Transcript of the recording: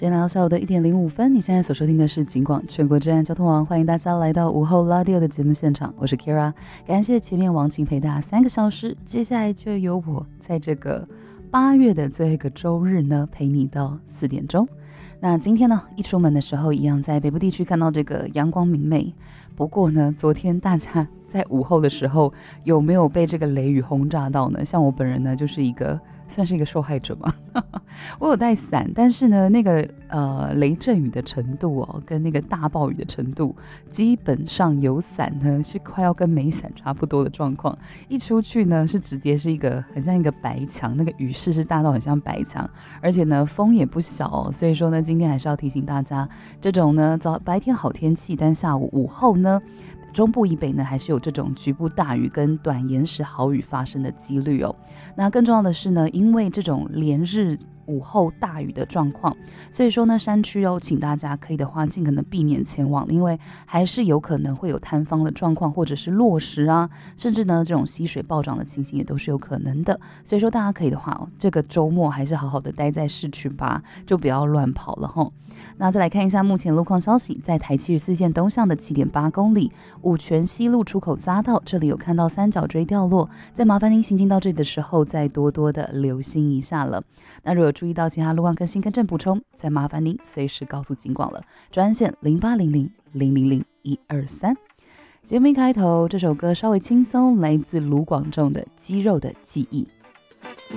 间来到下午的1:05，你现在所收听的是警广全国治安交通网，欢迎大家来到午后拉迪欧的节目现场，我是 Kira， 感谢前面王晴陪大家3个小时，接下来就由我在这个8月的最后一个周日呢，陪你到4点钟。那今天呢，一出门的时候一样在北部地区看到这个阳光明媚，不过呢，昨天大家在午后的时候有没有被这个雷雨轰炸到呢？像我本人呢，就是算是一个受害者嘛。我有带伞，但是呢，那个雷阵雨的程度跟那个大暴雨的程度，基本上有伞呢是快要跟没伞差不多的状况。一出去呢，是直接是很像一个白墙，那个雨势是大到很像白墙，而且呢风也不小所以说呢，今天还是要提醒大家，这种呢白天好天气，但下午后呢，中部以北呢，还是有这种局部大雨跟短延时豪雨发生的几率那更重要的是呢，因为这种连日午后大雨的状况，所以说呢，山区请大家可以的话，尽可能避免前往，因为还是有可能会有坍方的状况，或者是落石啊，甚至呢这种溪水暴涨的情形也都是有可能的。所以说大家可以的话这个周末还是好好的待在市区吧，就不要乱跑了齁。那再来看一下目前路况消息，在台74线东向的7.8公里五权西路出口匝道，这里有看到三角锥掉落，再麻烦您行进到这里的时候再多多的留心一下了。那如果注意到其他路况更新更正补充，再麻烦您随时告诉警广了，专线0800000123。节目一开头这首歌稍微轻松，来自卢广仲的《肌肉的记忆》。